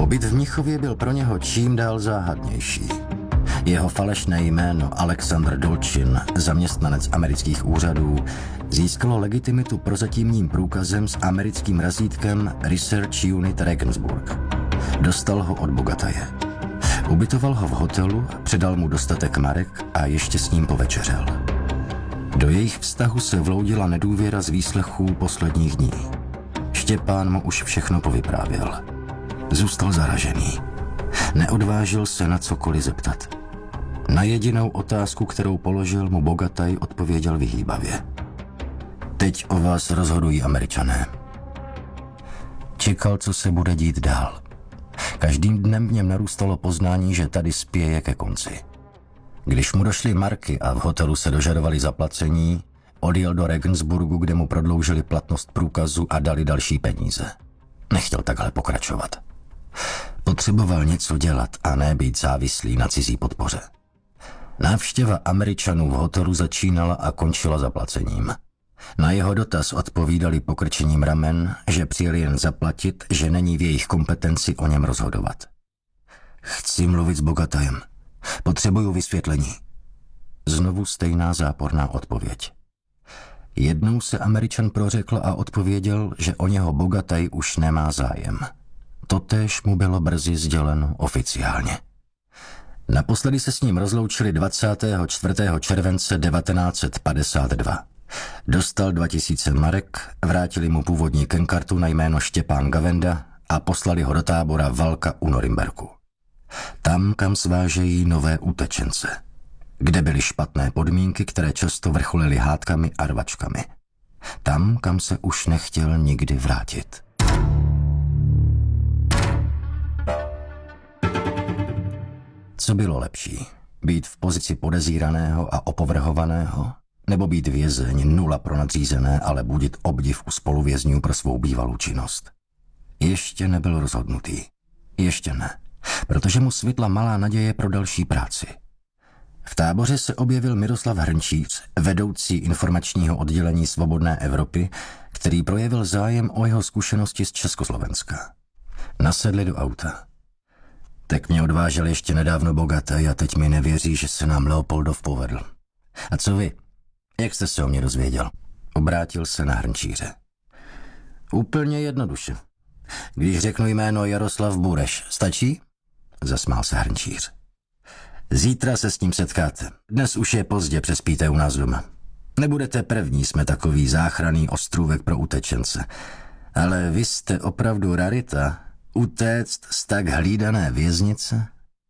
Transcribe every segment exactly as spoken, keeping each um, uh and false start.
Pobyt v Mnichově byl pro něho čím dál záhadnější. Jeho falešné jméno Alexandr Dolčin, zaměstnanec amerických úřadů, získalo legitimitu prozatímním průkazem s americkým razítkem Research Unit Regensburg. Dostal ho od bogataje. Ubytoval ho v hotelu, předal mu dostatek marek a ještě s ním povečeřel. Do jejich vztahu se vloudila nedůvěra z výslechů posledních dní. Štěpán mu už všechno povyprávěl. Zůstal zaražený. Neodvážil se na cokoliv zeptat. Na jedinou otázku, kterou položil, mu bogataj odpověděl vyhýbavě. Teď o vás rozhodují Američané. Čekal, co se bude dít dál. Každým dnem v něm narůstalo poznání, že tady spěje ke konci. Když mu došly marky a v hotelu se dožadovali zaplacení, odjel do Regensburgu, kde mu prodloužili platnost průkazu a dali další peníze. Nechtěl takhle pokračovat. Potřeboval něco dělat a ne být závislý na cizí podpoře. Návštěva Američanů v hotelu začínala a končila zaplacením. Na jeho dotaz odpovídali pokrčením ramen, že přijeli jen zaplatit, že není v jejich kompetenci o něm rozhodovat. Chci mluvit s bogatajem. Potřebuju vysvětlení. Znovu stejná záporná odpověď. Jednou se Američan prořekl a odpověděl, že o něho bogataj už nemá zájem. Totéž mu bylo brzy sděleno oficiálně. Naposledy se s ním rozloučili dvacátého čtvrtého července devatenáct set padesát dva. Dostal dva tisíce marek, vrátili mu původní kenkartu na jméno Štěpán Gavenda a poslali ho do tábora Valka u Norimberku. Tam, kam svážejí nové utečence, kde byly špatné podmínky, které často vrcholily hádkami a rvačkami. Tam, kam se už nechtěl nikdy vrátit. Co bylo lepší? Být v pozici podezíraného a opovrhovaného? Nebo být vězeň, nula pro nadřízené, ale budit obdiv u spoluvězňů pro svou bývalou činnost? Ještě nebyl rozhodnutý. Ještě ne, protože mu svitla malá naděje pro další práci. V táboře se objevil Miroslav Hrnčíř, vedoucí informačního oddělení Svobodné Evropy, který projevil zájem o jeho zkušenosti z Československa. Nasedli do auta. Tak mě odvážel ještě nedávno bogataj a teď mi nevěří, že se nám Leopoldov povedl. A co vy? Jak jste se o mě dozvěděl? Obrátil se na Hrnčíře. Úplně jednoduše. Když řeknu jméno Jaroslav Bureš, stačí? Zasmál se Hrnčíř. Zítra se s ním setkáte. Dnes už je pozdě, přespíte u nás doma. Nebudete první, jsme takový záchranný ostrůvek pro utečence. Ale vy jste opravdu rarita. Utéct z tak hlídané věznice?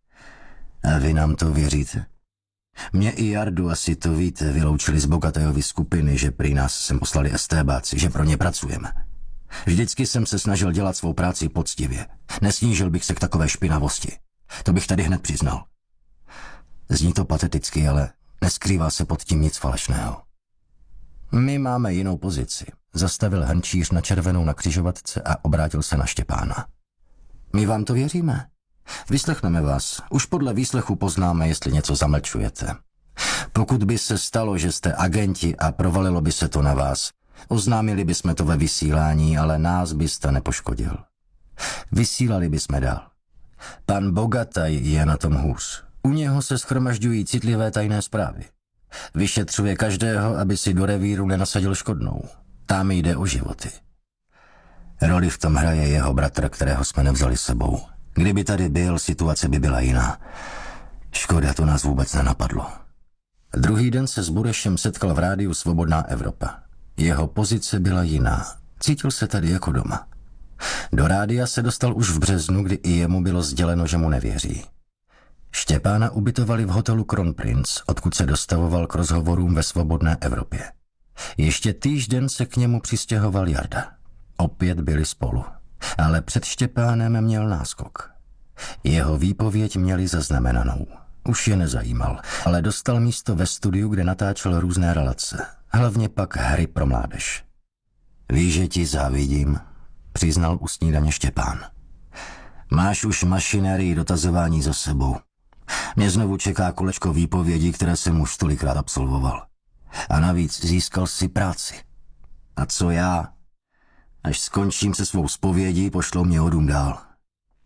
A vy nám to věříte? Mě i Jardu, asi to víte, vyloučili z bogatajovy skupiny, že prý nás sem poslali estébáci, že pro ně pracujeme. Vždycky jsem se snažil dělat svou práci poctivě. Nesnížil bych se k takové špinavosti. To bych tady hned přiznal. Zní to pateticky, ale neskrývá se pod tím nic falešného. My máme jinou pozici. Zastavil Hrnčíř na červenou na křižovatce a obrátil se na Štěpána. My vám to věříme. Vyslechneme vás. Už podle výslechu poznáme, jestli něco zamlčujete. Pokud by se stalo, že jste agenti a provalilo by se to na vás, oznámili bychom to ve vysílání, ale nás byste nepoškodil. Vysílali bychom dál. Pan Bogataj je na tom hůř. U něho se shromažďují citlivé tajné zprávy. Vyšetřuje každého, aby si do revíru nenasadil škodnou. Tam jde o životy. Roli v tom hraje jeho bratr, kterého jsme nevzali s sebou. Kdyby tady byl, situace by byla jiná. Škoda, to nás vůbec nenapadlo. Druhý den se s Burešem setkal v rádiu Svobodná Evropa. Jeho pozice byla jiná. Cítil se tady jako doma. Do rádia se dostal už v březnu, kdy i jemu bylo sděleno, že mu nevěří. Štěpána ubytovali v hotelu Kronprinz, odkud se dostavoval k rozhovorům ve Svobodné Evropě. Ještě týžden se k němu přistěhoval Jarda. Opět byli spolu, ale před Štěpánem měl náskok. Jeho výpověď měli zaznamenanou. Už je nezajímal, ale dostal místo ve studiu, kde natáčel různé relace, hlavně pak hry pro mládež. Víš, že ti závidím, přiznal u snídaně Štěpán. Máš už mašinérii dotazování za sebou. Mě znovu čeká kolečko výpovědí, které jsem už tolikrát absolvoval. A navíc získal si práci. A co já? Až skončím se svou zpovědí, pošlou mě o dům dál.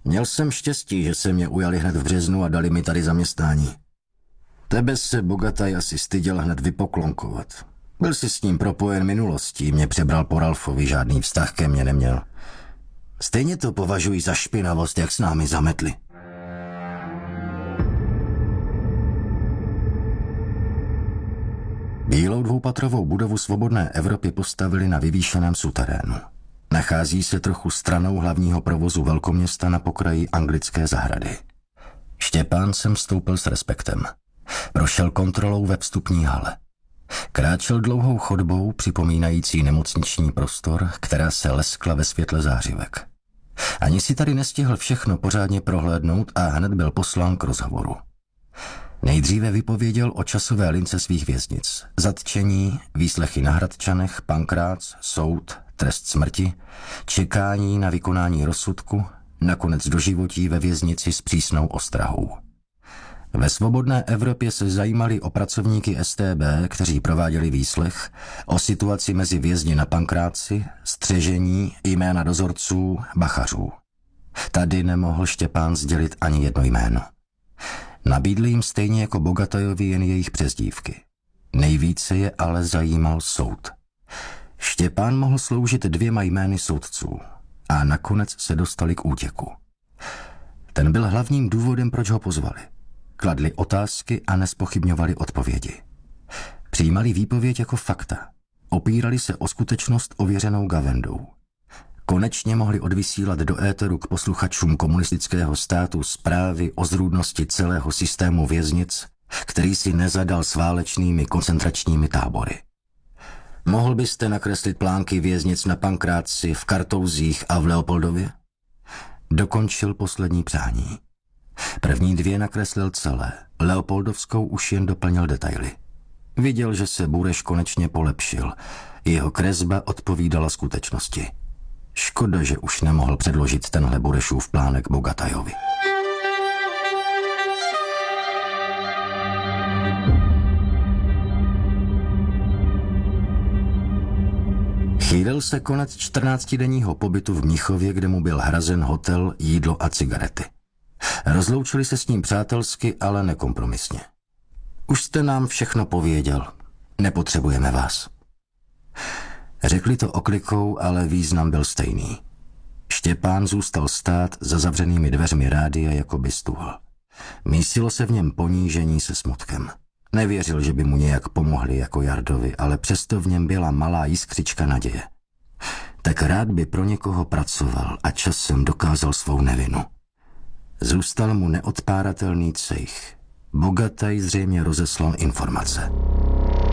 Měl jsem štěstí, že se mě ujali hned v březnu a dali mi tady zaměstnání. Tebe se Bogataj asi styděl hned vypoklonkovat. Byl si s ním propojen minulostí, mě přebral po Ralfovi, žádný vztah ke mně neměl. Stejně to považuji za špinavost, jak s námi zametli. Bílou dvoupatrovou budovu Svobodné Evropy postavili na vyvýšeném suterénu. Nachází se trochu stranou hlavního provozu velkoměsta na pokraji anglické zahrady. Štěpán sem vstoupil s respektem. Prošel kontrolou ve vstupní hale. Kráčel dlouhou chodbou, připomínající nemocniční prostor, která se leskla ve světle zářivek. Ani si tady nestihl všechno pořádně prohlédnout a hned byl poslán k rozhovoru. Nejdříve vypověděl o časové lince svých věznic. Zatčení, výslechy na Hradčanech, Pankrác, soud, trest smrti, čekání na vykonání rozsudku, nakonec doživotí ve věznici s přísnou ostrahou. Ve Svobodné Evropě se zajímali o pracovníky S T B, kteří prováděli výslech, o situaci mezi vězni na Pankráci, střežení, jména dozorců, bachařů. Tady nemohl Štěpán sdělit ani jedno jméno. Nabídli jim stejně jako Bogatajovi jen jejich přezdívky. Nejvíce je ale zajímal soud. Štěpán mohl sloužit dvěma jmény soudců a nakonec se dostali k útěku. Ten byl hlavním důvodem, proč ho pozvali. Kladli otázky a nespochybňovali odpovědi. Přijímali výpověď jako fakta. Opírali se o skutečnost ověřenou Gavendou. Konečně mohli odvysílat do éteru k posluchačům komunistického státu zprávy o zrůdnosti celého systému věznic, který si nezadal s válečnými koncentračními tábory. Mohl byste nakreslit plánky věznic na Pankráci, v Kartouzích a v Leopoldově? Dokončil poslední přání. První dvě nakreslil celé, Leopoldovskou už jen doplnil detaily. Viděl, že se Bureš konečně polepšil. Jeho kresba odpovídala skutečnosti. Škoda, že už nemohl předložit tenhle Burešův plánek Bogatajovi. Chýlil se konec čtrnáctidenního pobytu v Mnichově, kde mu byl hrazen hotel, jídlo a cigarety. Rozloučili se s ním přátelsky, ale nekompromisně. Už jste nám všechno pověděl. Nepotřebujeme vás. Řekli to oklikou, ale význam byl stejný. Štěpán zůstal stát za zavřenými dveřmi rádia, jako by stuhl. Mísilo se v něm ponížení se smutkem. Nevěřil, že by mu nějak pomohli jako Jardovi, ale přesto v něm byla malá jiskřička naděje. Tak rád by pro někoho pracoval a časem dokázal svou nevinu. Zůstal mu neodpáratelný cejch. Bogataj zřejmě rozeslal informace.